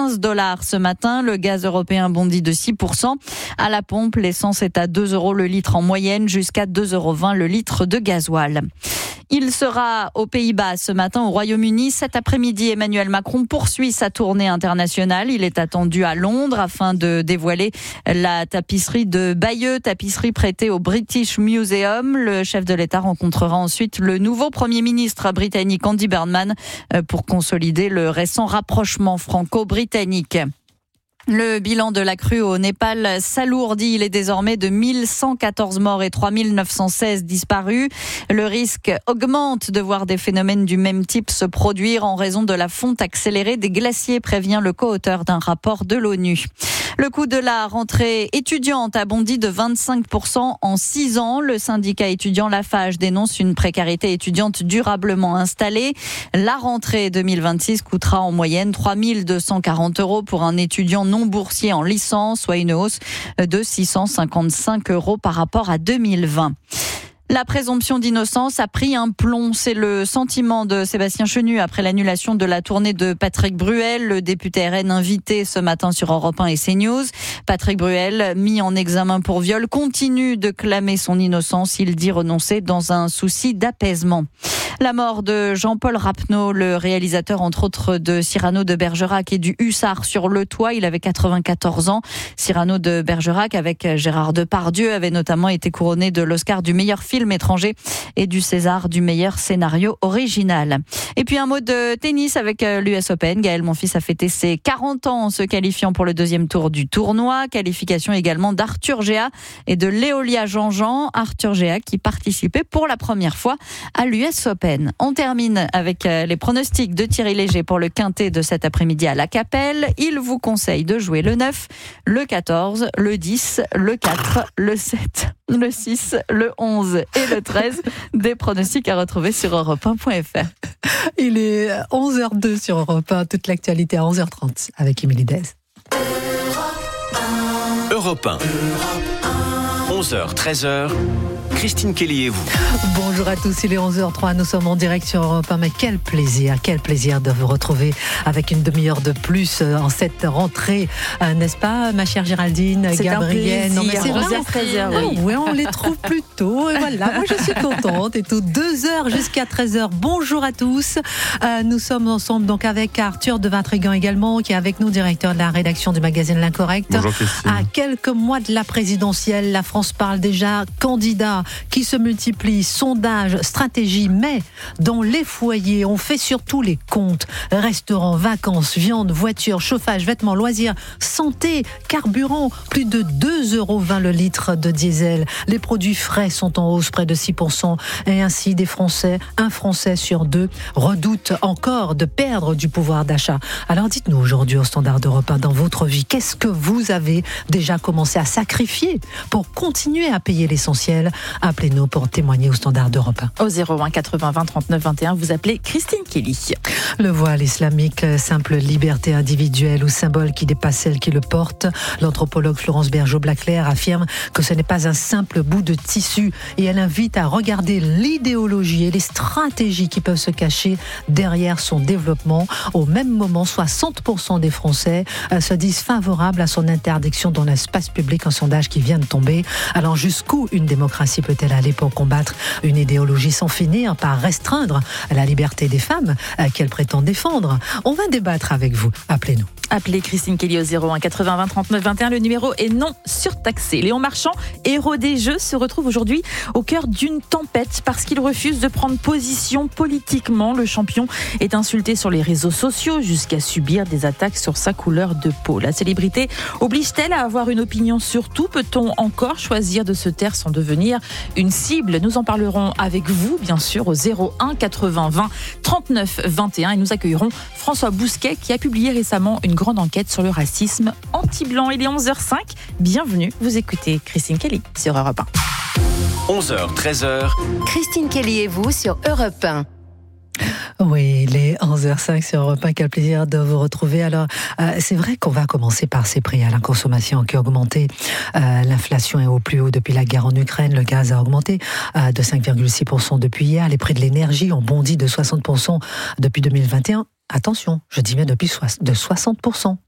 $15 ce matin. Le gaz européen bondit de 6%. À la pompe, l'essence est à 2 € le litre en moyenne, jusqu'à 2,20 € le litre de gasoil. Il sera aux Pays-Bas ce matin, au Royaume-Uni. Cet après-midi, Emmanuel Macron poursuit sa tournée internationale. Il est attendu à Londres afin de dévoiler la tapisserie de Bayeux, tapisserie prêtée au British Museum. Le chef de l'État rencontrera ensuite le nouveau Premier ministre britannique Andy Burnham pour consolider le récent rapprochement franco-britannique. Le bilan de la crue au Népal s'alourdit. Il est désormais de 1114 morts et 3916 disparus. Le risque augmente de voir des phénomènes du même type se produire en raison de la fonte accélérée des glaciers, prévient le co-auteur d'un rapport de l'ONU. Le coût de la rentrée étudiante a bondi de 25% en 6 ans. Le syndicat étudiant Lafarge dénonce une précarité étudiante durablement installée. La rentrée 2026 coûtera en moyenne 3 240 € pour un étudiant non boursier en licence, soit une hausse de 655 € par rapport à 2020. La présomption d'innocence a pris un plomb. C'est le sentiment de Sébastien Chenu après l'annulation de la tournée de Patrick Bruel, le député RN invité ce matin sur Europe 1 et CNews. Patrick Bruel, mis en examen pour viol, continue de clamer son innocence. Il dit renoncer dans un souci d'apaisement. La mort de Jean-Paul Rapneau, le réalisateur entre autres de Cyrano de Bergerac et du Hussard sur le toit. Il avait 94 ans. Cyrano de Bergerac, avec Gérard Depardieu, avait notamment été couronné de l'Oscar du meilleur film étranger et du César du meilleur scénario original. Et puis un mot de tennis avec l'US Open. Gaël Monfils a fêté ses 40 ans en se qualifiant pour le deuxième tour du tournoi. Qualification également d'Arthur Géa et de Léolia Jean-Jean. Arthur Géa qui participait pour la première fois à l'US Open. On termine avec les pronostics de Thierry Léger pour le quintet de cet après-midi à La Capelle. Il vous conseille de jouer le 9, le 14, le 10, le 4, le 7, le 6, le 11 et le 13. Des pronostics à retrouver sur europe1.fr. Il est 11h02 sur Europe 1. Toute l'actualité à 11h30 avec Émilie Dez. Europe 1. 11h, 13h. Christine Kelly et vous. Bonjour à tous, il est 11h03, nous sommes en direct sur Europe 1, mais quel plaisir de vous retrouver avec une demi-heure de plus en cette rentrée, n'est-ce pas ma chère Géraldine, c'est Gabrielle? Non, mais c'est vrai, 13h, oui, on les trouve plus tôt, et voilà, moi je suis contente, et tout 2h jusqu'à 13h, bonjour à tous, nous sommes ensemble donc avec Arthur de Vatrigan également, qui est avec nous, directeur de la rédaction du magazine L'Incorrect. Bonjour Christine. À quelques mois de la présidentielle, la France parle déjà candidat qui se multiplient, sondages, stratégies, mais dans les foyers, on fait surtout les comptes. Restaurants, vacances, viande, voitures, chauffage, vêtements, loisirs, santé, carburant, plus de 2,20 € le litre de diesel. Les produits frais sont en hausse près de 6%. Et ainsi, un Français sur 2 redoute encore de perdre du pouvoir d'achat. Alors dites-nous aujourd'hui au Standard d'Europe 1, dans votre vie, qu'est-ce que vous avez déjà commencé à sacrifier pour continuer à payer l'essentiel? Appelez-nous pour témoigner au Standard d'Europe 1. Au 01 80 20 39 21, vous appelez Christine Kelly. Le voile islamique, simple liberté individuelle ou symbole qui dépasse celle qui le porte. L'anthropologue Florence Bergeau-Blaclair affirme que ce n'est pas un simple bout de tissu et elle invite à regarder l'idéologie et les stratégies qui peuvent se cacher derrière son développement. Au même moment, 60% des Français se disent favorables à son interdiction dans l'espace public, un sondage qui vient de tomber. Alors jusqu'où une démocratie peut-elle aller pour combattre une idéologie sans finir par restreindre la liberté des femmes qu'elle prétend défendre? On va débattre avec vous. Appelez-nous. Appelez Christine Kelly au 01 80 20 39 21. Le numéro est non surtaxé. Léon Marchand, héros des Jeux, se retrouve aujourd'hui au cœur d'une tempête parce qu'il refuse de prendre position politiquement. Le champion est insulté sur les réseaux sociaux jusqu'à subir des attaques sur sa couleur de peau. La célébrité oblige-t-elle à avoir une opinion sur tout? Peut-on encore choisir de se taire sans devenir une cible? Nous en parlerons avec vous, bien sûr, au 01 80 20 39 21. Et nous accueillerons François Bousquet qui a publié récemment une grande enquête sur le racisme anti-blanc. Il est 11h05. Bienvenue, vous écoutez Christine Kelly sur Europe 1. 11h, 13h. Christine Kelly et vous sur Europe 1. Oui, il est 11h05 sur Europe 1, quel plaisir de vous retrouver. Alors, c'est vrai qu'on va commencer par ces prix à la consommation qui a augmenté. L'inflation est au plus haut depuis la guerre en Ukraine. Le gaz a augmenté de 5,6% depuis hier. Les prix de l'énergie ont bondi de 60% depuis 2021. Attention, je dis bien de 60%.